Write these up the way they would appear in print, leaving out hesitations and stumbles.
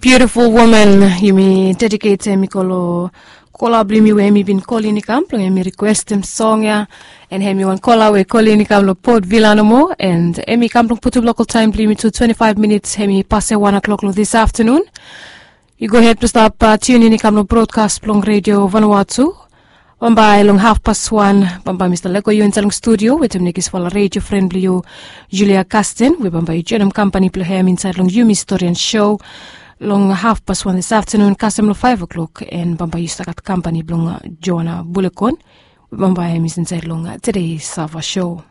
Beautiful woman, yumi dedicate mi kolo kola blimi we mi bin koli ni kam plong mi request him song ya and hemi wan kola we koli ni kam lo Port Vila mo and emi kam plong putu local time blimi to 25 minutes hemi passe 1 o'clock lo this afternoon. You go ahead to stop tuning ni kam lo broadcast plong radio Vanuatu. Bamba long 1:30, bamba Mr. Leko you in salong studio with him nikis wala radio friendly you Julia Castin we bamba you join company plo hem inside long Yumi Historian show. Long 1:30 this afternoon, custom lo 5 o'clock, and Bamba used to get company blong Joanna Bulekon. Bamba is inside long today's Sava show.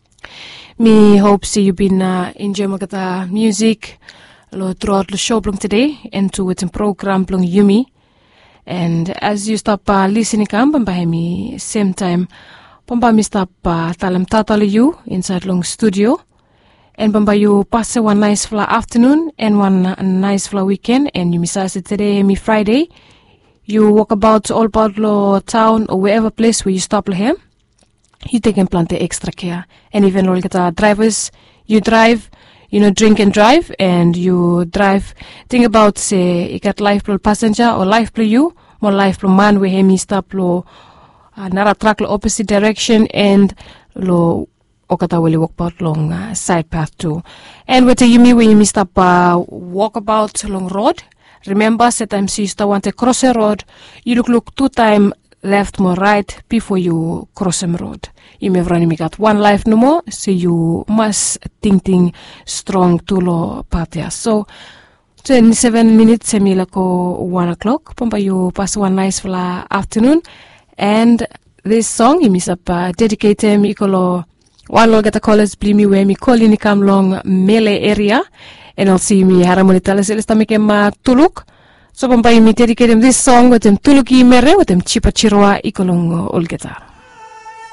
Me hope see you been enjoying the music lo throughout the show blong today, and to with program blong Yumi. And as you stop listening, Bamba me same time, Bamba me stop talam tatalo you inside long studio. And Bamba you pass one nice flower afternoon and one nice flower weekend. And you miss us today, me Friday. You walk about all about the town or wherever place where you stop here. You take and plant the extra care. And even all the drivers, you drive, drink and drive, and you drive. Think about say you got life plus passenger or life plus you, more life plus man where me stop lo another track lo opposite direction and lo. Okata will walk about long side path too. And with you when you missed up walk about long road. Remember, sometimes you still want to cross a road. You look 2 times left more right before you cross a road. You may run got one life no more, so you must think strong to lo patia. So 27 minutes semilako 1 o'clock. Pumpa you pass one nice afternoon. And this song you miss up dedicated me ikolo one log at the college blimi we mi call in come long Mele area and I'll see me haramonitala selesta make tuluk. So Bamba mi dedicate this song with them tuluki mere with them chipa chiroa ikolong olgeta.